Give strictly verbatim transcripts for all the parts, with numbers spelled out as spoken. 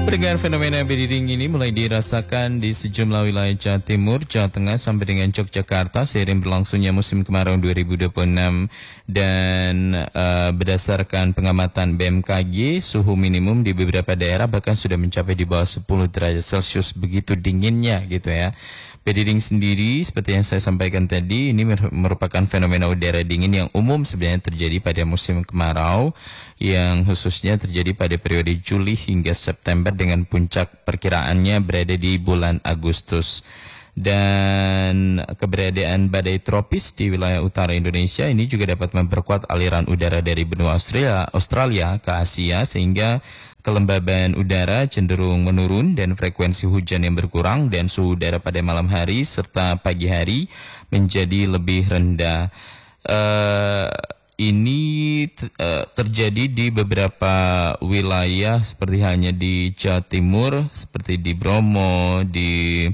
Pendengar, fenomena bediding ini mulai dirasakan di sejumlah wilayah Jawa Timur, Jawa Tengah sampai dengan Yogyakarta seiring berlangsungnya musim kemarau dua ribu dua puluh enam dan uh, berdasarkan pengamatan B M K G, suhu minimum di beberapa daerah bahkan sudah mencapai di bawah sepuluh derajat Celcius, begitu dinginnya gitu ya. Bediding sendiri seperti yang saya sampaikan tadi ini merupakan fenomena udara dingin yang umum sebenarnya terjadi pada musim kemarau yang khususnya terjadi pada periode Juli hingga September dengan puncak perkiraannya berada di bulan Agustus. Dan keberadaan badai tropis di wilayah utara Indonesia ini juga dapat memperkuat aliran udara dari benua Australia, Australia ke Asia sehingga kelembaban udara cenderung menurun dan frekuensi hujan yang berkurang dan suhu udara pada malam hari serta pagi hari menjadi lebih rendah. Uh, ini uh, terjadi di beberapa wilayah seperti hanya di Jawa Timur, seperti di Bromo, di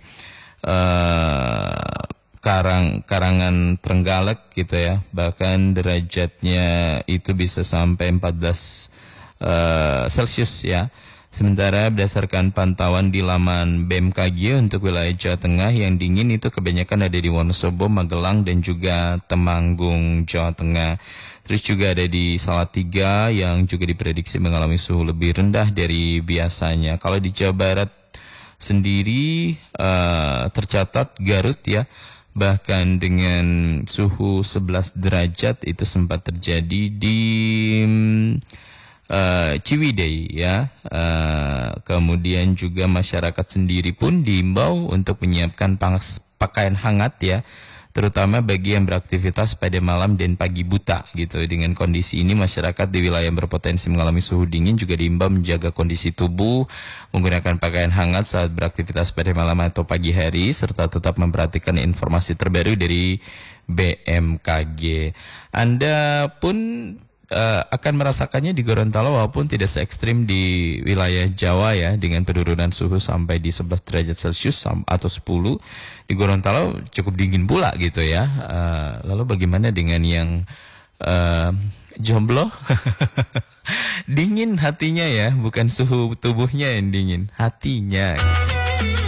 uh, Karang Karangan Trenggalek gitu ya. Bahkan derajatnya itu bisa sampai empat belas Uh, Celcius ya. Sementara berdasarkan pantauan di laman B M K G untuk wilayah Jawa Tengah yang dingin itu kebanyakan ada di Wonosobo, Magelang dan juga Temanggung, Jawa Tengah. Terus juga ada di Salatiga yang juga diprediksi mengalami suhu lebih rendah dari biasanya. Kalau di Jawa Barat sendiri uh, tercatat Garut ya, bahkan dengan suhu sebelas derajat itu sempat terjadi di Uh, Ciwidey ya. Uh, kemudian juga masyarakat sendiri pun diimbau untuk menyiapkan pangas, pakaian hangat ya, terutama bagi yang beraktivitas pada malam dan pagi buta gitu. Dengan kondisi ini masyarakat di wilayah yang berpotensi mengalami suhu dingin juga diimbau menjaga kondisi tubuh, menggunakan pakaian hangat saat beraktivitas pada malam atau pagi hari, serta tetap memperhatikan informasi terbaru dari B M K G. Anda pun Uh, akan merasakannya di Gorontalo walaupun tidak se ekstrim di wilayah Jawa ya, dengan penurunan suhu sampai di sebelas derajat Celcius atau sepuluh. Di Gorontalo cukup dingin pula gitu ya. Uh, lalu bagaimana dengan yang uh, jomblo? Dingin hatinya ya, bukan suhu tubuhnya yang dingin, hatinya.